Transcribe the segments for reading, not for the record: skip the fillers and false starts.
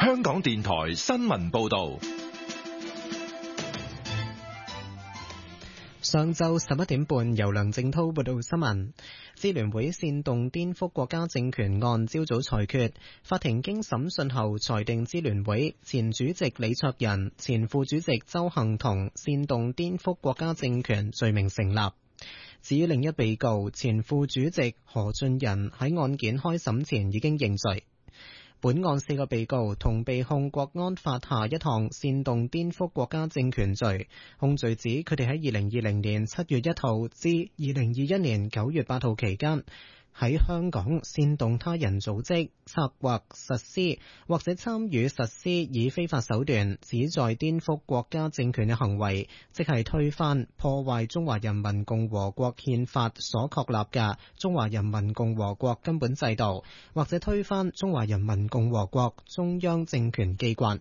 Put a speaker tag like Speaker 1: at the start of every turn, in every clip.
Speaker 1: 香港電台新聞報道。
Speaker 2: 上晝11點半，由梁正濤報道新聞。支聯會煽動顛覆國家政權案朝早裁決，法庭經審訊後裁定支聯會前主席李卓人、前副主席鄒幸彤煽動顛覆國家政權罪名成立。至於另一被告前副主席何俊仁喺案件開審前已經認罪。本案4個被告同被控國安法下一項煽動顛覆國家政權罪，控罪指佢哋喺2020年7月1號至2021年9月8號期間，喺香港煽動他人組織、策劃、實施或者參與實施以非法手段旨在顛覆國家政權嘅行為，即係推翻、破壞中華人民共和國憲法所確立嘅中華人民共和國根本制度，或者推翻中華人民共和國中央政權機關。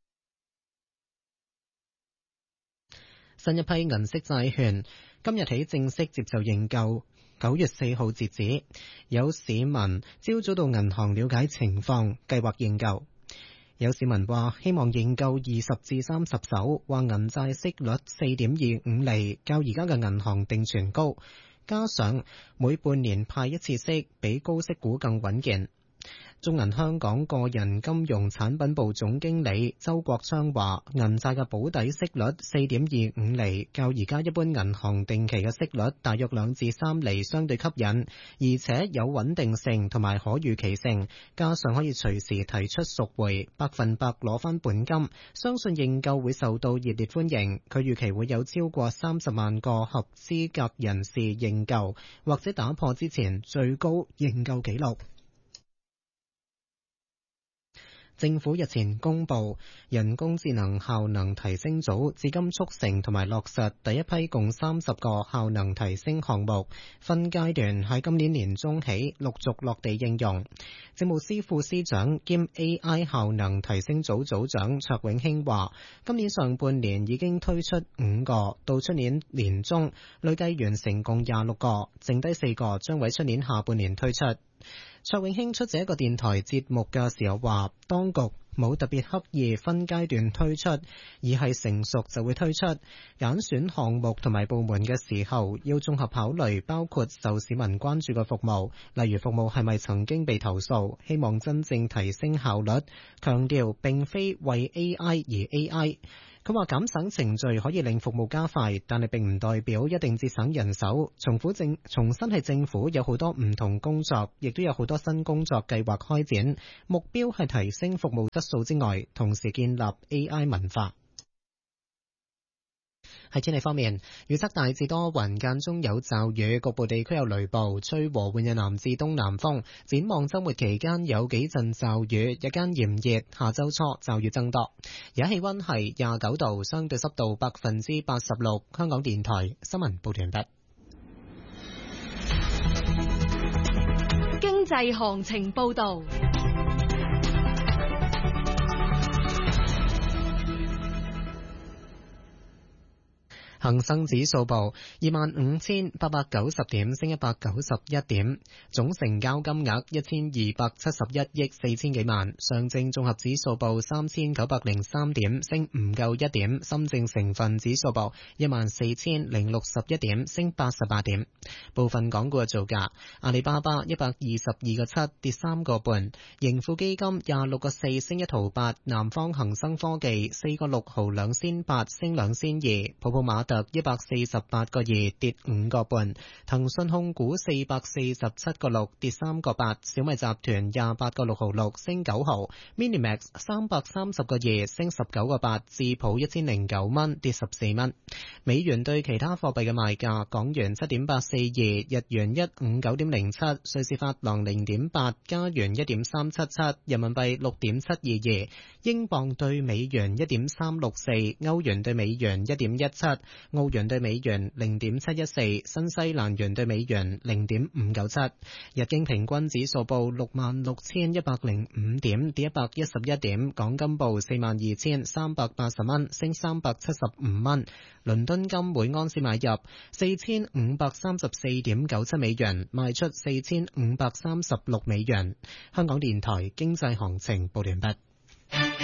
Speaker 2: 新一批銀色債券今日起正式接受認購，9月4號截止。有市民朝早到銀行了解情況，計劃認購。有市民話希望認購20至30手，話銀債息率4.25厘，較而家嘅銀行定存高，加上每半年派一次息，比高息股更穩健。中銀香港個人金融產品部總經理周國昌話，銀債嘅保底息率4.25厘，較而家一般銀行定期嘅息率大約2至3厘相對吸引，而且有穩定性同埋可預期性，加上可以隨時提出贖回，100%攞返本金，相信認購會受到熱烈歡迎。佢預期會有超過30萬個合資格人士認購，或者打破之前最高認購紀錄。政府日前公布人工智能效能提升組至今促成同埋落實第一批共30個效能提升項目，分階段喺今年年中起陸續落地應用。政務司副司長兼 AI 效能提升組組長卓永興話，今年上半年已經推出5個，到出年年中累計完成共26個，剩低4個將會出年下半年推出。卓永興出席一個電台節目嘅時候話，當局冇特別刻意分階段推出，而係成熟就會推出。揀選項目同埋部門嘅時候，要綜合考慮包括受市民關注嘅服務，例如服務係咪曾經被投訴，希望真正提升效率。強調並非為 AI 而 AI。佢話減省程序可以令服務加快，但係並唔代表一定節省人手。重申係政府有好多唔同工作，亦都有好多新工作計劃開展，目標係提升服務質素之外，同時建立 AI 文化。喺天氣方面，預測大致多雲，間中有驟雨，局部地區有雷暴，吹和緩嘅南至東南風。展望周末期間有幾陣驟雨，日間炎熱，下周初驟雨增多。而家氣溫係29度，相對濕度86%。香港電台新聞報道完畢。
Speaker 3: 經濟行情報道。
Speaker 2: 恒生指數報25,890點，升191點，總成交金額1271億4千幾萬。上證綜合指數報3903點，升唔夠1點。深證成分指數報14,061點，升88點。部分港股嘅造價：阿里巴巴122個7跌3個半，盈富基金26個4升1毫8，南方恒生科技4個6毫2仙8升2仙2，普普馬特148個2跌5個半，騰訊控股447個6跌3個8，小米集團28個6毫6升9毫，Minimax 330個2升19個8，智普1009蚊跌14蚊。美元對其他貨幣嘅賣價：港元7.842，日元159.07，瑞士法郎0.8，加元1.377，人民幣6.722，英鎊對美元1.364，歐元對美元1.17，澳元對美元0.714，新西蘭元對美元0.597。日經平均指數報66,105點，跌111點。港金報42,380蚊，升375蚊。倫敦金每安士買入4,534.97美元，賣出4,536美元。香港電台經濟行情報完畢。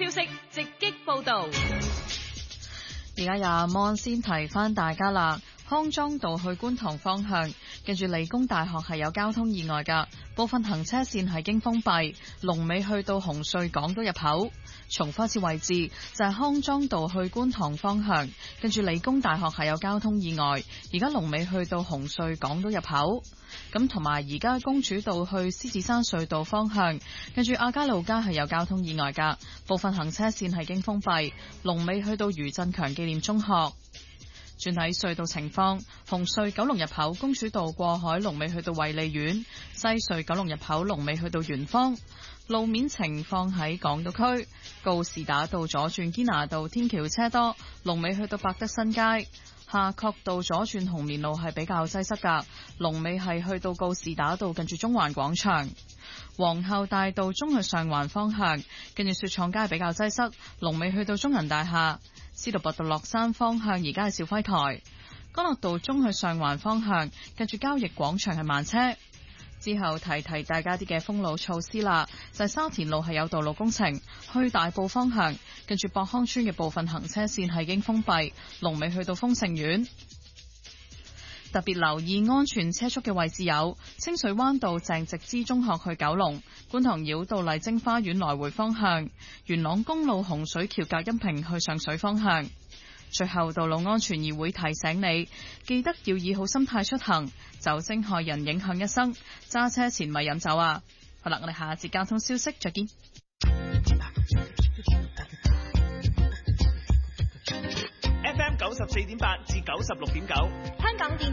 Speaker 3: 消息直擊報道。
Speaker 4: 而家廿蚊先提翻大家啦，康莊道去觀塘方向，跟住理工大學係有交通意外㗎，部分行車線係經封閉，龍尾去到紅隧港島入口。重複一次位置就係康莊道去觀塘方向，跟住理工大學係有交通意外，而家龍尾去到紅隧港島入口。咁同埋而家公主道去獅子山隧道方向，跟住亞皆老街係有交通意外㗎，部分行車線係經封閉，龍尾去到余振強紀念中學。轉睇隧道情況，紅隧九龍入口公主道過海龍尾去到衛理苑，西隧九龍入口龍尾去到圓方。路面情況喺港島區，告士打道左轉堅拿道天橋車多，龍尾去到百德新街。夏慤道左轉紅棉路係比較擠塞㗎，龍尾係去到告士打道近住中環廣場。皇后大道中去上環方向，跟住雪廠街比較擠塞，龍尾去到中銀大廈。司徒拔道落山方向而家係肇輝台。干諾道中去上環方向，跟住交易廣場係慢車。之後提提大家啲嘅封路措施啦，就係沙田路係有道路工程，去大埔方向，跟住博康村嘅部分行車線係已經封閉，龍尾去到豐盛苑。特別留意安全車速嘅位置有清水灣道鄭植之中學去九龍，觀塘繞道麗晶花園來回方向，元朗公路洪水橋隔音屏去上水方向。最後，道路安全議會提醒你，記得要以好心態出行，酒精害人影響一生，揸車前咪飲酒啊！好啦，我哋下一節交通消息再見。
Speaker 5: FM 94.8至96.9，
Speaker 3: 香港電